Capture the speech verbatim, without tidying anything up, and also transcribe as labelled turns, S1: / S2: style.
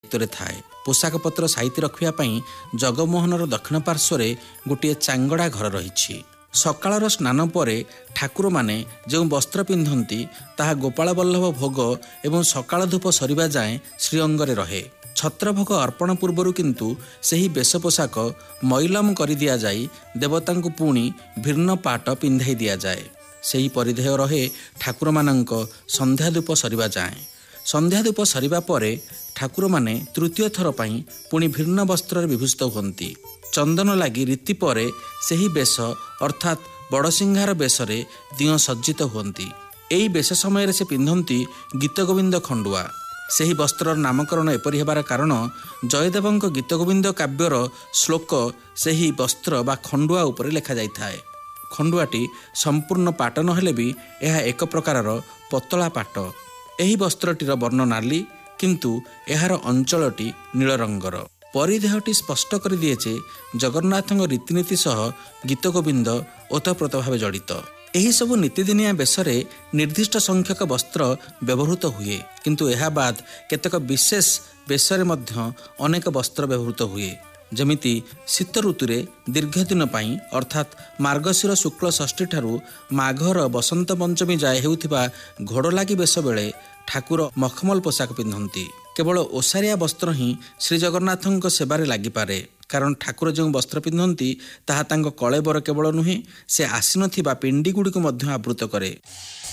S1: ଭିତରେ ଥାଏ। ପୋଷାକ ପତ୍ର ସାଇତି ରଖିବା ପାଇଁ ଜଗମୋହନର ଦକ୍ଷିଣ ପାର୍ଶ୍ୱରେ ଗୋଟିଏ ଚାଙ୍ଗଡ଼ା ଘର ରହିଛି। ସକାଳର ସ୍ନାନ ପରେ ଠାକୁରମାନେ ଯେଉଁ ବସ୍ତ୍ର ପିନ୍ଧନ୍ତି ତାହା ଗୋପାଳ ବଲ୍ଲଭ ଭୋଗ ଏବଂ ସକାଳ ଧୂପ ସରିବା ଯାଏଁ ଶ୍ରୀଅଙ୍ଗରେ ରହେ। ଛତ୍ରଭୋଗ ଅର୍ପଣ ପୂର୍ବରୁ କିନ୍ତୁ ସେହି ବେଶ ପୋଷାକ ମଇଲମ କରିଦିଆଯାଇ ଦେବତାଙ୍କୁ ପୁଣି ଭିନ୍ନ ପାଟ ପିନ୍ଧାଇ ଦିଆଯାଏ। ସେହି ପରିଧେୟ ରହେ ଠାକୁରମାନଙ୍କ ସନ୍ଧ୍ୟା ଧୂପ ସରିବା ଯାଏଁ। ସନ୍ଧ୍ୟା ଧୂପ ସରିବା ପରେ ଠାକୁରମାନେ ତୃତୀୟ ଥର ପାଇଁ ପୁଣି ଭିନ୍ନ ବସ୍ତ୍ରରେ ବିଭୂଷିତ ହୁଅନ୍ତି। ଚନ୍ଦନ ଲାଗି ରୀତି ପରେ ସେହି ବେଶ ଅର୍ଥାତ୍ ବଡ଼ସିଂହାର ବେଶରେ ଦିଅଁ ସଜ୍ଜିତ ହୁଅନ୍ତି। ଏହି ବେଶ ସମୟରେ ସେ ପିନ୍ଧନ୍ତି ଗୀତଗୋବିନ୍ଦ ଖଣ୍ଡୁଆ। ସେହି ବସ୍ତ୍ରର ନାମକରଣ ଏପରି ହେବାର କାରଣ ଜୟଦେବଙ୍କ ଗୀତଗୋବିନ୍ଦ କାବ୍ୟର ଶ୍ଲୋକ ସେହି ବସ୍ତ୍ର ବା ଖଣ୍ଡୁଆ ଉପରେ ଲେଖାଯାଇଥାଏ। ଖଣ୍ଡୁଆଟି ସମ୍ପୂର୍ଣ୍ଣ ପାଟ ନହେଲେ ବି ଏହା ଏକ ପ୍ରକାରର ପତଳା ପାଟ। ଏହି ବସ୍ତ୍ରଟିର ବର୍ଣ୍ଣ ନାଲି, କିନ୍ତୁ ଏହାର ଅଞ୍ଚଳଟି ନୀଳ ରଙ୍ଗର। ପରିଧେୟଟି ସ୍ପଷ୍ଟ କରିଦିଏ ଯେ ଜଗନ୍ନାଥଙ୍କ ରୀତିନୀତି ସହ ଗୀତଗୋବିନ୍ଦ ଓତପ୍ରୋତ ଭାବେ ଜଡ଼ିତ। ଏହିସବୁ ନୀତିଦିନିଆ ବେଶରେ ନିର୍ଦ୍ଦିଷ୍ଟ ସଂଖ୍ୟକ ବସ୍ତ୍ର ବ୍ୟବହୃତ ହୁଏ, କିନ୍ତୁ ଏହା ବାଦ କେତେକ ବିଶେଷ ବେଶରେ ମଧ୍ୟ ଅନେକ ବସ୍ତ୍ର ବ୍ୟବହୃତ ହୁଏ। ଯେମିତି ଶୀତ ଋତୁରେ ଦୀର୍ଘ ଦିନ ପାଇଁ ଅର୍ଥାତ୍ ମାର୍ଗଶିର ଶୁକ୍ଳ ଷଷ୍ଠୀ ଠାରୁ ମାଘର ବସନ୍ତ ପଞ୍ଚମୀ ଯାଏ ହେଉଥିବା ଘୋଡ଼ଲାଗି ବେଶ ବେଳେ ଠାକୁର ମଖମଲ ପୋଷାକ ପିନ୍ଧନ୍ତି। କେବଳ ଓସାରିଆ ବସ୍ତ୍ର ହିଁ ଶ୍ରୀଜଗନ୍ନାଥଙ୍କ ସେବାରେ ଲାଗିପାରେ, କାରଣ ଠାକୁର ଯେଉଁ ବସ୍ତ୍ର ପିନ୍ଧନ୍ତି ତାହା ତାଙ୍କ କଳେବର କେବଳ ନୁହେଁ, ସେ ଆସିନଥିବା ପିଣ୍ଡିଗୁଡ଼ିକୁ ମଧ୍ୟ ଆବୃତ କରେ।